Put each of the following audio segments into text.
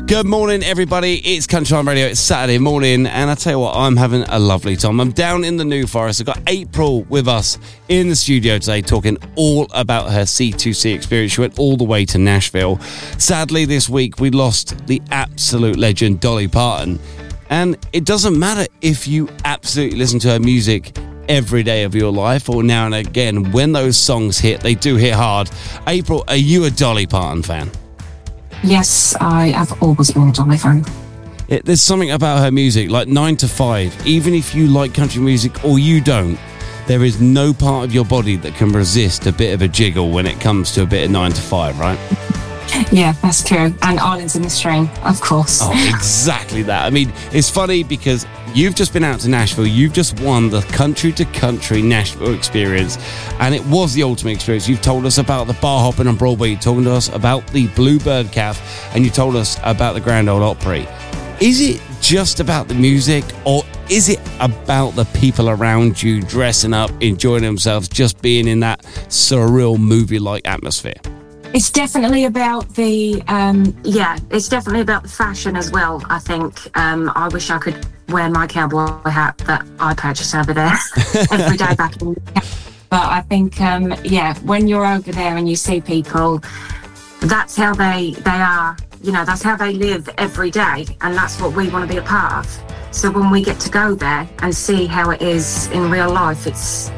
Good morning, everybody. It's Country Line Radio. It's Saturday morning, and I tell you what, I'm having a lovely time. I'm down in the New Forest. I've got April with us in the studio today, talking all about her C2C experience. She went all the way to Nashville. Sadly, this week we lost the absolute legend Dolly Parton, and it doesn't matter if you absolutely listen to her music every day of your life or now and again. When those songs hit, they do hit hard. April, are you a Dolly Parton fan? Yes, I have always been a Dolly fan. There's something about her music, like 9 to 5. Even if you like country music or you don't, there is no part of your body that can resist a bit of a jiggle when it comes to a bit of 9 to 5, right? Yeah, that's true. And Islands in the Stream, of course. Oh, exactly that. I mean, it's funny because you've just been out to Nashville. You've just won the Country to Country Nashville experience. And it was the ultimate experience. You've told us about the bar hopping on Broadway. You're talking to us about the Bluebird Cafe. And you told us about the Grand Ole Opry. Is it just about the music, or is it about the people around you dressing up, enjoying themselves, just being in that surreal movie-like atmosphere? It's definitely about the, it's definitely about the fashion as well, I think. I wish I could wear my cowboy hat that I purchased over there every day back in the UK. But I think, when you're over there and you see people, that's how they are, that's how they live every day. And that's what we want to be a part of. So when we get to go there and see how it is in real life, it's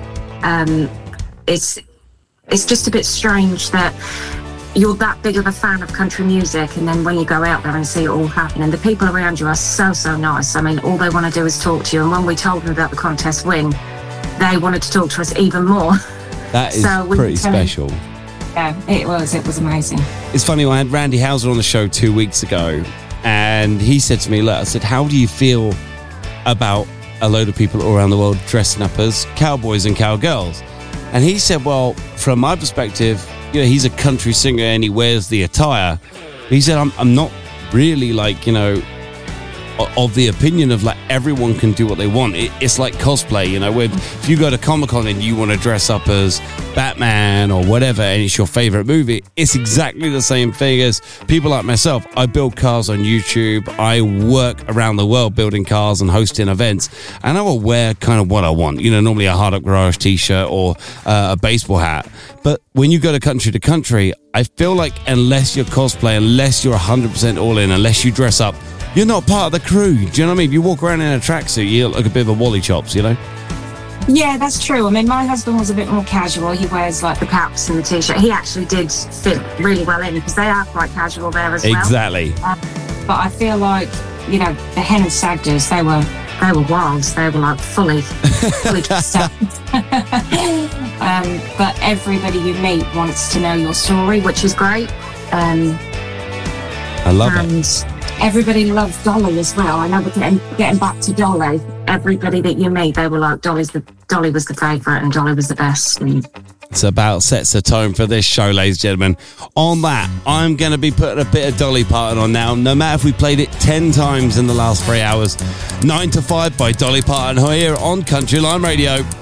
just a bit strange that you're that big of a fan of country music, and then when you go out there and see it all happening, the people around you are so nice. I mean, all they want to do is talk to you. And when we told them about the contest win, they wanted to talk to us even more. That is pretty special. Yeah, it was amazing. It's funny, I had Randy Houser on the show 2 weeks ago, and he said to me, look, I said, how do you feel about a load of people all around the world dressing up as cowboys and cowgirls? And he said, well, from my perspective, he's a country singer and he wears the attire. He said, I'm not really of the opinion of everyone can do what they want. It's like cosplay, if you go to Comic-Con and you want to dress up as Batman or whatever and it's your favorite movie, it's exactly the same thing as people like myself. I build cars on YouTube. I work around the world building cars and hosting events, and I will wear kind of what I want. Normally a Hard Up Garage t-shirt or a baseball hat. But when you go to country, I feel like unless you're cosplay, unless you're 100% all in, unless you dress up, you're not part of the crew. Do you know what I mean? If you walk around in a tracksuit, you look like a bit of a Wally Chops, Yeah, that's true. I mean, my husband was a bit more casual. He wears the caps and the t-shirt. He actually did fit really well in because they are quite casual there as well. Exactly. But I feel like, the hen and stag do's, they were wilds. They were fully dressed up. But everybody you meet wants to know your story, which is great. I love it. Everybody loves Dolly as well. I know getting back to Dolly, everybody that you meet, they were like, Dolly was the favourite and Dolly was the best. And it's about sets the tone for this show, ladies and gentlemen. On that, I'm going to be putting a bit of Dolly Parton on now, no matter if we played it 10 times in the last 3 hours. 9 to 5 by Dolly Parton here on Country Line Radio.